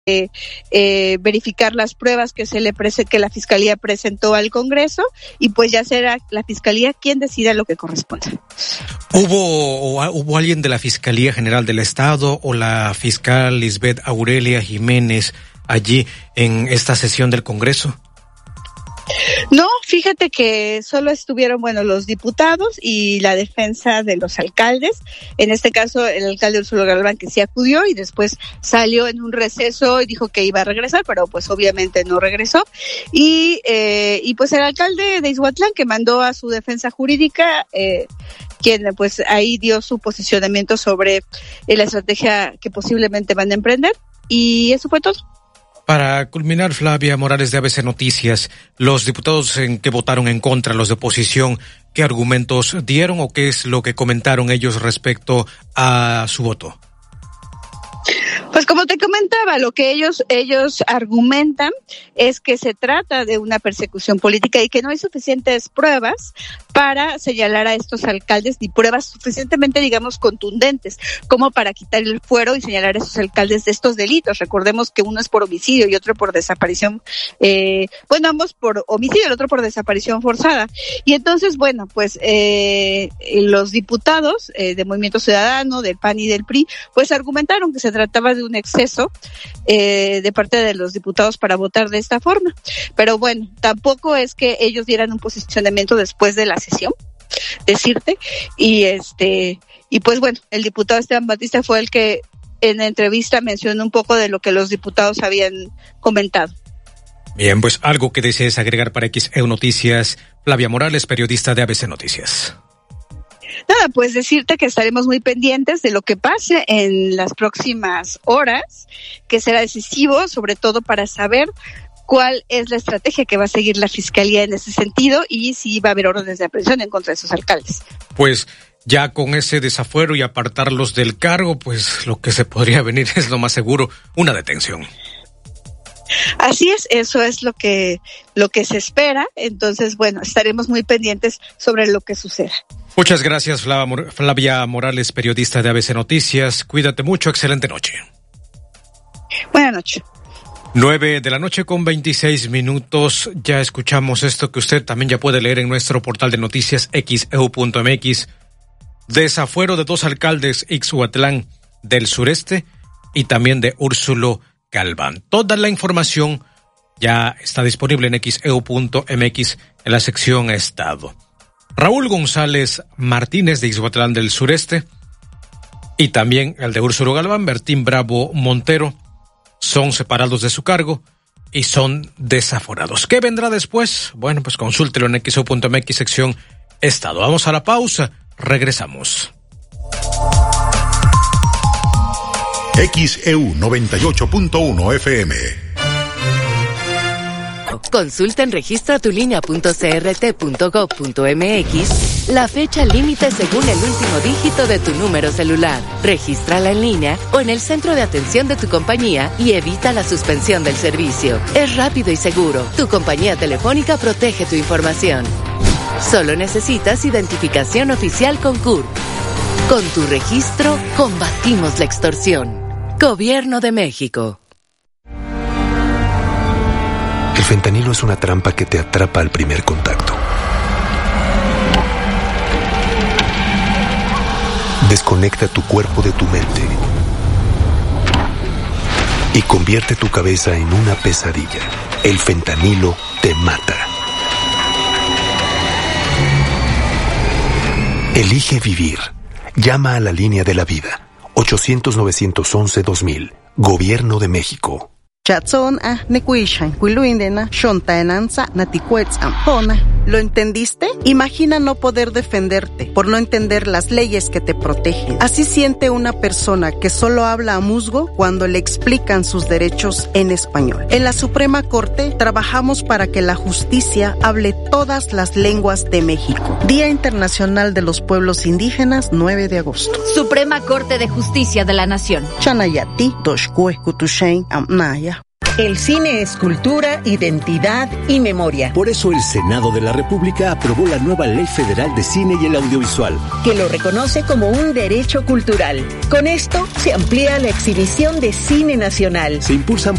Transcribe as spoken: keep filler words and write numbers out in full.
Eh, eh, verificar las pruebas que se le prese- que la Fiscalía presentó al Congreso, y pues ya será la Fiscalía quien decida lo que corresponda. ¿Hubo, o, hubo alguien de la Fiscalía General del Estado o la fiscal Lisbeth Aurelia Jiménez allí en esta sesión del Congreso? No, fíjate que solo estuvieron, bueno, los diputados y la defensa de los alcaldes. En este caso, el alcalde Úrsulo Galván, que sí acudió y después salió en un receso y dijo que iba a regresar, pero pues obviamente no regresó. Y, eh, y pues el alcalde de Izhuatlán, que mandó a su defensa jurídica, eh, quien pues ahí dio su posicionamiento sobre eh, la estrategia que posiblemente van a emprender. Y eso fue todo. Para culminar, Flavia Morales de A B C Noticias, los diputados en que votaron en contra, los de oposición, ¿qué argumentos dieron o qué es lo que comentaron ellos respecto a su voto? Pues como te comentaba, lo que ellos ellos argumentan es que se trata de una persecución política y que no hay suficientes pruebas para señalar a estos alcaldes, ni pruebas suficientemente, digamos, contundentes como para quitar el fuero y señalar a esos alcaldes de estos delitos. Recordemos que uno es por homicidio y otro por desaparición, eh, bueno, ambos por homicidio, el otro por desaparición forzada. Y entonces, bueno, pues eh, los diputados eh, de Movimiento Ciudadano, del P A N y del P R I, pues argumentaron que se trataba de un exceso eh, de parte de los diputados para votar de esta forma. Pero bueno, tampoco es que ellos dieran un posicionamiento después de la sesión, decirte, y este, y pues bueno, el diputado Esteban Batista fue el que en la entrevista mencionó un poco de lo que los diputados habían comentado. Bien, pues algo que desees agregar para X E U Noticias, Flavia Morales, periodista de A B C Noticias. Nada, pues decirte que estaremos muy pendientes de lo que pase en las próximas horas, que será decisivo, sobre todo para saber cuál es la estrategia que va a seguir la Fiscalía en ese sentido y si va a haber órdenes de aprehensión en contra de esos alcaldes. Pues ya con ese desafuero y apartarlos del cargo, pues lo que se podría venir es lo más seguro, una detención. Así es, eso es lo que lo que se espera. Entonces, bueno, estaremos muy pendientes sobre lo que suceda. Muchas gracias, Flavia Morales, periodista de A B C Noticias. Cuídate mucho, excelente noche. Buenas noches. Nueve de la noche con veintiséis minutos. Ya escuchamos esto que usted también ya puede leer en nuestro portal de noticias X E U punto M X. Desafuero de dos alcaldes Ixhuatlán del sureste y también de Úrsulo Galván. Toda la información ya está disponible en X E U punto M X en la sección Estado. Raúl González Martínez de Ixhuatlán del sureste y también el de Úrsulo Galván, Bertín Bravo Montero, son separados de su cargo y son desaforados. ¿Qué vendrá después? Bueno, pues consúltelo en X E U punto M X sección Estado. Vamos a la pausa, regresamos. X E U noventa y ocho punto uno F M. Consulta en registra tu línea punto c r t punto gov punto m x la fecha límite según el último dígito de tu número celular. Regístrala en línea o en el centro de atención de tu compañía y evita la suspensión del servicio. Es rápido y seguro. Tu compañía telefónica protege tu información. Solo necesitas identificación oficial con C U R P. Con tu registro, combatimos la extorsión. Gobierno de México. El fentanilo es una trampa que te atrapa al primer contacto. Desconecta tu cuerpo de tu mente y convierte tu cabeza en una pesadilla. El fentanilo te mata. Elige vivir. Llama a la línea de la vida. ochocientos, novecientos once, dos mil. Gobierno de México. ¿Lo entendiste? Imagina no poder defenderte por no entender las leyes que te protegen. Así siente una persona que solo habla a musgo cuando le explican sus derechos en español. En la Suprema Corte trabajamos para que la justicia hable todas las lenguas de México. Día Internacional de los Pueblos Indígenas, nueve de agosto. Suprema Corte de Justicia de la Nación. Chanayati, Doshkue, Kutushain, Amnaya. El cine es cultura, identidad y memoria. Por eso el Senado de la República aprobó la nueva Ley Federal de Cine y el Audiovisual, que lo reconoce como un derecho cultural. Con esto se amplía la exhibición de cine nacional. Se impulsan